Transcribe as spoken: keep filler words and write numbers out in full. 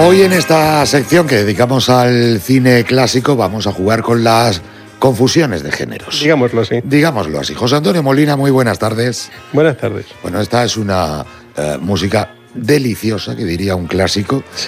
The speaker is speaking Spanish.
Hoy en esta sección que dedicamos al cine clásico vamos a jugar con las confusiones de géneros. Digámoslo así. Digámoslo así. José Antonio Molina, muy buenas tardes. Buenas tardes. Bueno, esta es una eh, música deliciosa, que diría un clásico,